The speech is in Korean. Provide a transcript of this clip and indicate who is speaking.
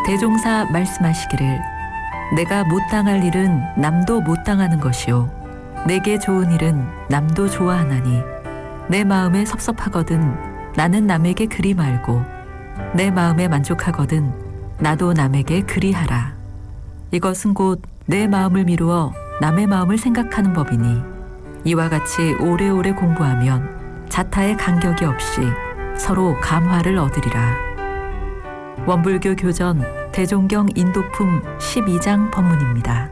Speaker 1: 대종사 말씀하시기를 내가 못 당할 일은 남도 못 당하는 것이요 내게 좋은 일은 남도 좋아하나니 내 마음에 섭섭하거든 나는 남에게 그리 말고 내 마음에 만족하거든 나도 남에게 그리하라. 이것은 곧 내 마음을 미루어 남의 마음을 생각하는 법이니 이와 같이 오래오래 공부하면 자타의 간격이 없이 서로 감화를 얻으리라. 원불교 교전 대종경 인도품 12장 법문입니다.